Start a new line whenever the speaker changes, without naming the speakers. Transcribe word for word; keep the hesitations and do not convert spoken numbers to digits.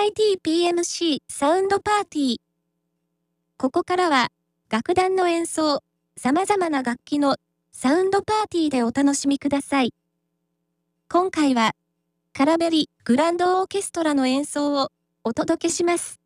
アイティーピーエムシー サウンドパーティー。ここからは、楽団の演奏、様々な楽器のサウンドパーティーでお楽しみください。今回は、カラベリグランドオーケストラの演奏をお届けします。